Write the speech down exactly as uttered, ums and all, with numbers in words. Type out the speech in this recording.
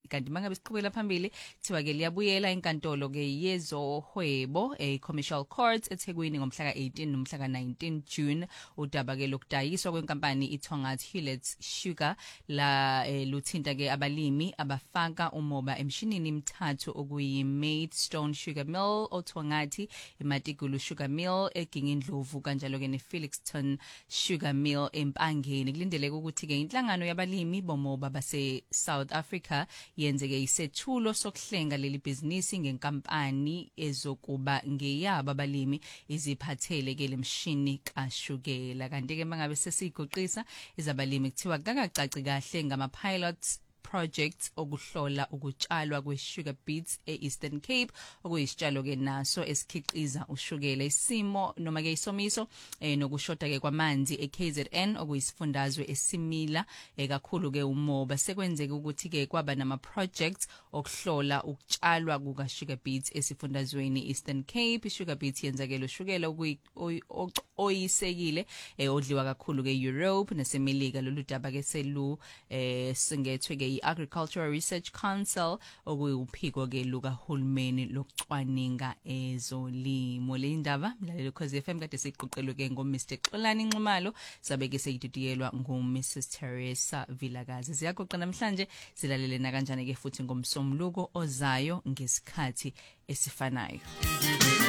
kanti mangabe siqhubekela phambili kuthiwa ke liyabuyela inkantolo ke yezohwebo e Commercial Court eThekwini ngomhla ka eighteen nomhla ka nineteen June udaba ke lokudayiswa kwenkampani iTongaat Hulett Sugar la eh, luthinta ke abalimi abafaka umoba emshinini mithathu okuyi Maidstone Sugar Mill oTongathi iMatigulu Sugar Mill eGingindlovu kanjalo ke neFelixton Sugar Mill empangeni kulindeleke ukuthi ke inhlangano yabalimi bomoba base South Africa yenzeke isethulo sokuhlenga leli business ngenkampani ezokuba ngeyaba abalimi iziphathele ke lemshini kashukela kanti ke mangabe sesigoqisa izabalimi kuthiwa kakacaci kahle ngama pilots projects okuhlola ukutshalwa kwesugar beets eEastern Cape okuyisitshalo ke naso esikhiqiza ushukela isimo noma ke isomiso eh nokushoda ke kwamanzi eK Z N okuyisifundazwe esimila ekakhulu ke umoba sekwenzeke ukuthi ke kwaba nama projects okuhlola ukutshalwa kuka sugar beets esifundazweni Eastern Cape sugar beets yenzakelo ushukela oyisekile eh odliwa kakhulu ke Europe nasemelika lolu daba ke selu eh singethwe ke Agricultural Research Council okuyiphiko ke lukahulumeni lokucwaninga ezolimo le ndaba mlalelo Khosi F M kade siqoqelwe ke ngo Mister Xolani Nxumalo sabe ke seyididiyelwa ngu Missus Teresa Vilakazi siyagoqa namhlanje silalele na kanjani ke futhi ngomsomluko ozayo ngesikhathi esifanayo.